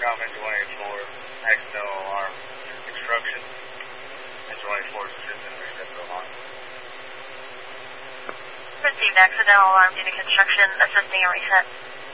Common 24, accidental alarm, construction, and 24 system reset the alarm. Received accidental alarm due to construction, assisting a reset.